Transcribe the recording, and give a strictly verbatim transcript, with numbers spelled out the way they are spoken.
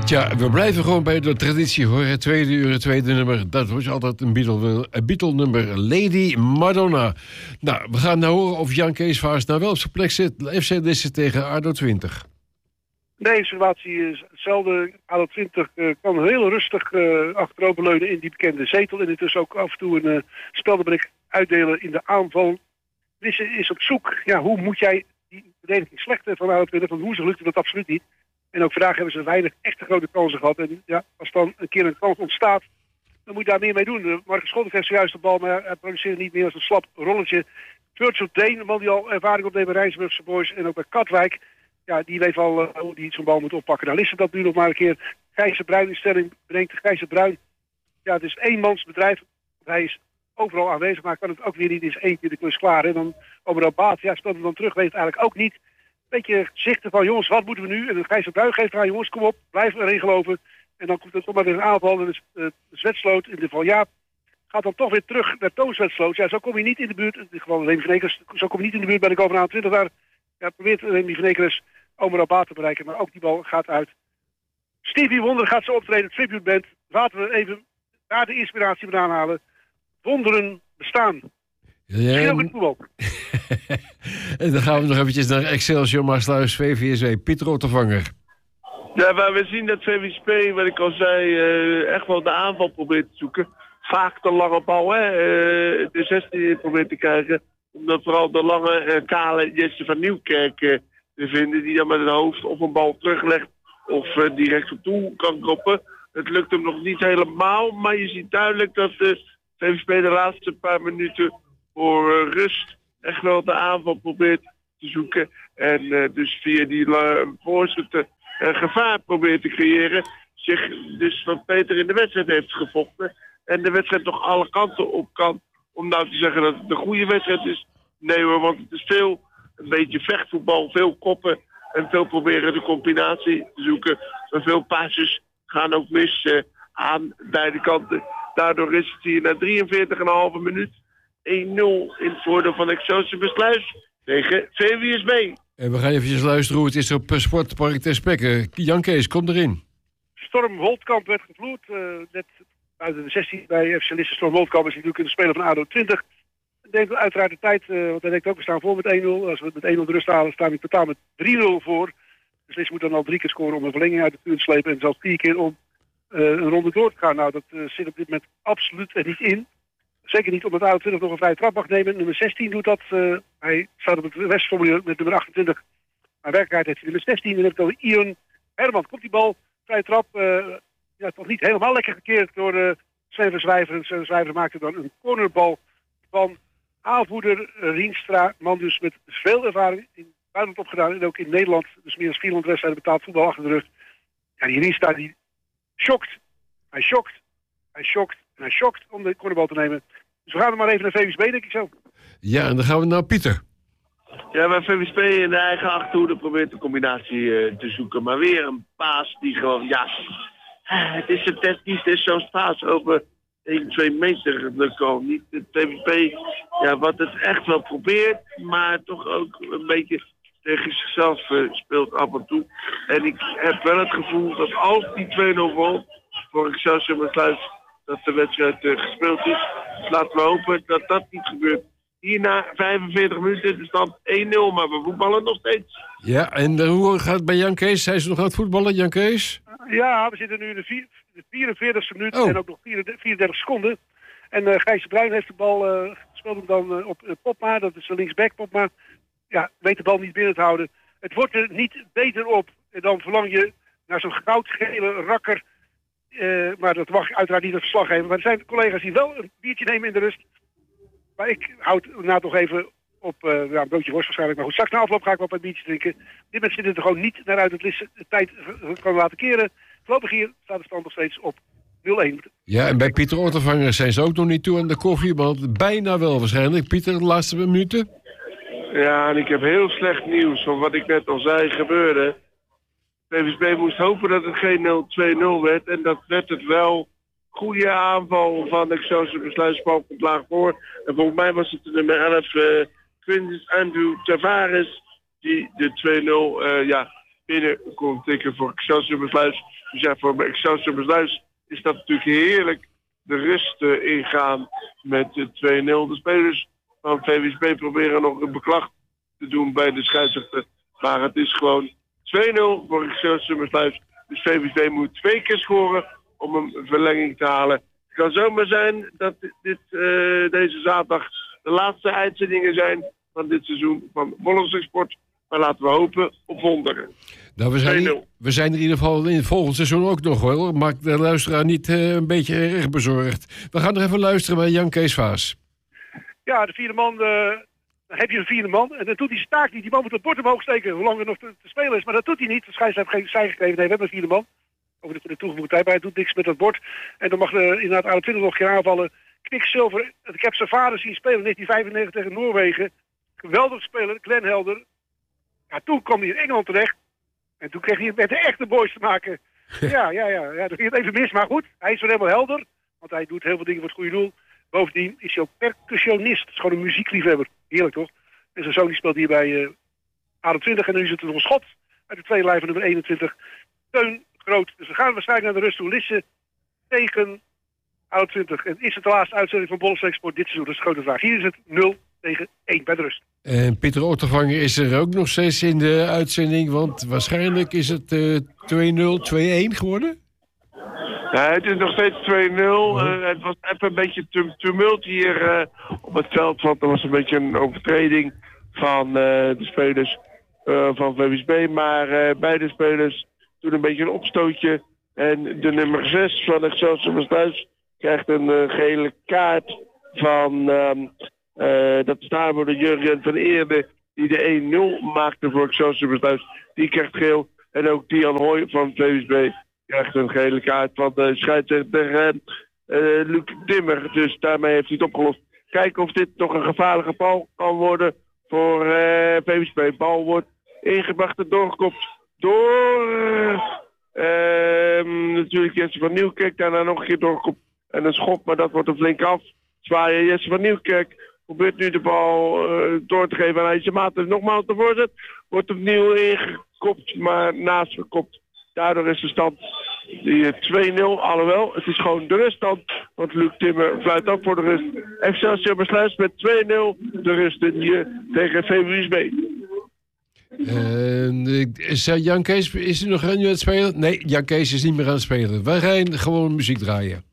Tja, we blijven gewoon bij de traditie hoor. Het tweede uur, het tweede nummer. Dat was altijd een Beatle, een Beatle nummer. Lady Madonna. Nou, we gaan nou horen of Jan Kees Vaas nou wel op zijn plek zit. F C Lisse tegen A D O twintig. Nee, de situatie is hetzelfde. A D O twintig uh, kan heel rustig uh, achteroverleunen in die bekende zetel. En intussen ook af en toe een uh, speldenbreek uitdelen in de aanval. Lisse is op zoek. Ja, hoe moet jij die verdediging slechter van A D O twintig? Want Woensdag lukte dat absoluut niet. En ook vandaag hebben ze weinig echte grote kansen gehad. En ja, als dan een keer een kans ontstaat, dan moet je daar meer mee doen. Marcus Schotten heeft zojuist de bal, maar hij produceert niet meer als een slap rolletje. Virgil Deen, een man die al ervaring opneemt bij Rijnsburgse Boys en ook bij Katwijk. Ja, die weet al uh, hoe hij zo'n bal moet oppakken. Nou, Lisse dat nu nog maar een keer. Gijzer Bruin in stelling brengt. Gijzer Bruin, ja, het is eenmansbedrijf. Hij is overal aanwezig, maar kan het ook weer niet eens één keer de klus klaar. En dan Omar Baat, ja, speelt hem dan terug, weet het eigenlijk ook niet. Beetje zichten van, jongens, wat moeten we nu? En de Gijzer Bruin geeft aan, jongens, kom op, blijf erin geloven. En dan komt er toch maar weer een aanval. En dus, uh, Zwetsloot in de Van Jaap gaat dan toch weer terug naar Toon Zwetsloot. Ja, zo kom je niet in de buurt, in ieder geval Remy Venekers, zo kom je niet in de buurt bij de goal van A twintig. Daar ja, probeert Remy Venekers Omar Baat te bereiken, maar ook die bal gaat uit. Stevie Wonder gaat zo optreden, tribute band. Laten we even daar de inspiratie vandaan halen. Wonderen bestaan. Ja, ook het voetbal. En dan gaan we nog eventjes naar Excelsior Maasluis, V V S W. Pieter Ottervanger. Ja, maar we zien dat V V S P, wat ik al zei, uh, echt wel de aanval probeert te zoeken. Vaak de lange bal, hè. Uh, de zestien probeert te krijgen. Omdat vooral de lange, uh, kale Jesse van Nieuwkerk uh, te vinden. Die dan met het hoofd of een bal teruglegt of uh, direct op toe kan koppen. Het lukt hem nog niet helemaal, maar je ziet duidelijk dat de V V S P de laatste paar minuten voor uh, rust echt wel de aanval probeert te zoeken. En uh, dus via die uh, voorzetten uh, gevaar probeert te creëren. Zich dus wat beter in de wedstrijd heeft gevochten. En de wedstrijd toch alle kanten op kan. Om nou te zeggen dat het een goede wedstrijd is. Nee hoor, want het is veel, een beetje vechtvoetbal, veel koppen. En veel proberen de combinatie te zoeken. Maar veel passes gaan ook mis uh, aan beide kanten. Daardoor is het hier na drieënveertig komma vijf minuut één nul in het voordeel van Excelsior Maasluis tegen V V S B. En we gaan even luisteren hoe het is op Sportpark Ter Spekke. Jan Kees, kom erin. Storm Holtkamp werd gevloerd. Uh, net buiten de zestien bij F C Lisse. Storm Holtkamp is natuurlijk de speler van A D O twintig. Neemt uiteraard de tijd, uh, want hij denkt ook, we staan voor met één nul. Als we met één nul de rust halen, staan we totaal met drie nul voor. Dus Lisse moet dan al drie keer scoren om een verlenging uit de vuur te slepen. En zelfs vier keer om uh, een ronde door te gaan. Nou, dat uh, zit op dit moment absoluut er niet in. Zeker niet omdat A D O twintig nog een vrije trap mag nemen. Nummer zestien doet dat. Uh, hij staat op het restformulier met nummer achtentwintig. Maar werkelijkheid heeft hij nummer zestien. En dan heb ik over Ion Herman. Komt die bal, vrije trap. Uh, ja, toch niet helemaal lekker gekeerd door uh, Sven Zwijver. Sven Zwijver maakte dan een cornerbal van aanvoerder uh, Rienstra. Man dus met veel ervaring in het buitenland opgedaan. En ook in Nederland. Dus meer dan vierhonderd wedstrijden betaald voetbal achter de rug. Ja, die Rienstra die schokt. Hij schokt. Hij schokt. En hij schokt om de cornerbal te nemen. Dus we gaan er maar even naar V V S B, denk ik zo. Ja, en dan gaan we naar Pieter. Ja, bij V V S B in de eigen achterhoede probeert de combinatie uh, te zoeken. Maar weer een paas die gewoon, ja... Het is een test, niet is zo'n paas over één, twee meter lukken. Niet het V V S B, ja, wat het echt wel probeert, maar toch ook een beetje tegen zichzelf uh, speelt af en toe. En ik heb wel het gevoel dat als die twee nul vol voor Excelsior Maasluis dat de wedstrijd uh, gespeeld is. Dus laten we hopen dat dat niet gebeurt. Hierna vijfenveertig minuten de stand één nul, maar we voetballen nog steeds. Ja, en uh, hoe gaat het bij Jan Kees? Zijn ze nog aan het voetballen, Jan Kees? Ja, we zitten nu in de, vier, de vierenveertigste minuut oh. en ook nog vierendertig seconden. En uh, Gijs Bruin heeft de bal, uh, speelt hem dan uh, op uh, Popma, dat is de linksback Popma. Ja, weet de bal niet binnen te houden. Het wordt er niet beter op. En dan verlang je naar zo'n goudgele rakker. Uh, maar dat mag uiteraard niet het verslag geven. Maar er zijn collega's die wel een biertje nemen in de rust. Maar ik houd na toch even op uh, ja, een broodje worst waarschijnlijk. Maar goed, straks na afloop ga ik wel een biertje drinken. Dit moment zit het er gewoon niet naar uit het Lisse de tijd kan laten keren. Voorlopig hier staat de stand nog steeds op nul één. Ja, en bij Pieter Ottervanger zijn ze ook nog niet toe aan de koffie. Maar bijna wel waarschijnlijk. Pieter, de laatste minuten. Ja, en ik heb heel slecht nieuws van wat ik net al zei gebeurde. V V S B moest hopen dat het geen twee nul werd. En dat werd het wel. Goede aanval van Excelsior Maasluis kwam op laag voor. En volgens mij was het de nummer elf, uh, Quintus Andrew Tavares, die de twee nul uh, ja, binnen kon tikken voor Excelsior Maasluis. Dus ja, voor Excelsior Maasluis is dat natuurlijk heerlijk de rust uh, ingaan met uh, twee nul. De spelers van V W S B proberen nog een beklag te doen bij de scheidsrechter. Maar het is gewoon twee nul voor Excelsior Maasluis. Dus V W S B moet twee keer scoren om een verlenging te halen. Het kan zomaar zijn dat dit, uh, deze zaterdag de laatste uitzendingen zijn van dit seizoen van Volkssport. Maar laten we hopen op wonderen. Nou, we, zijn, we zijn er in ieder geval in het volgende seizoen ook nog wel. Maakt de luisteraar niet uh, een beetje erg bezorgd. We gaan nog even luisteren naar Jan Kees Vaas. Ja, de vierde man, uh, dan heb je een vierde man. En dan doet hij staak niet. Die man moet het bord omhoog steken, hoe lang er nog te, te spelen is. Maar dat doet hij niet. De scheidsrechter heeft geen sein gegeven. Nee, we hebben een vierde man. Over de, de toegevoegde tijd, maar hij doet niks met dat bord. En dan mag de, inderdaad A twintig nog een keer aanvallen. Quicksilver, ik heb zijn vader zien spelen in negentien vijfennegentig tegen Noorwegen. Geweldig speler, Glenn Helder. Ja, toen kwam hij in Engeland terecht. En toen kreeg hij het met de echte boys te maken. Ja, ja, ja. ja toen ging het even mis, maar goed. Hij is wel helemaal helder. Want hij doet heel veel dingen voor het goede doel. Bovendien is hij ook percussionist. Het is gewoon een muziekliefhebber. Heerlijk, toch? En zijn zoon die speelt hier bij uh, A twintig. En nu is het nog een schot uit de tweede lijn van nummer eenentwintig. Teun Groot. Dus we gaan waarschijnlijk naar de rust toe. Lisse tegen A twintig. En is het de laatste uitzending van Bollensleek Sport dit seizoen? Dat is de grote vraag. Hier is het nul tegen één bij de rust. En Pieter Ottervanger is er ook nog steeds in de uitzending. Want waarschijnlijk is het uh, twee nul, twee-een geworden. Ja, het is nog steeds twee nul. Oh. Uh, het was even een beetje tumult hier uh, op het veld. Want er was een beetje een overtreding van uh, de spelers uh, van V W S B. Maar uh, beide spelers doen een beetje een opstootje. En de nummer zes van Excelsior Maasluis krijgt een uh, gele kaart van... Um, uh, dat staan voor de Jurgen van Eerde, die de één nul maakte voor Excelsior Maasluis. Die krijgt geel. En ook Dian Hooy van V W S B krijgt een gele kaart van de scheidsrechter uh, uh, Luc Timmer. Dus daarmee heeft hij het opgelost. Kijken of dit nog een gevaarlijke bal kan worden voor uh, V W S B. Bal wordt ingebracht en doorgekopt door uh, natuurlijk Jesse van Nieuwkerk. Daarna nog een keer doorgekopt en een schop, maar dat wordt een flink af. Zwaaien Jesse van Nieuwkerk probeert nu de bal uh, door te geven aan Eijsje Maarten. Nogmaals de voorzet. Wordt opnieuw ingekopt, maar naast gekopt. Daardoor is de stand twee nul. Alhoewel, het is gewoon de ruststand. Want Luc Timmer fluit ook voor de rust. Excelsior Maasluis met twee nul de rust hier tegen V W S B. Uh, Jan Kees, is er nog aan het spelen? Nee, Jan Kees is niet meer aan het spelen. Wij gaan gewoon muziek draaien.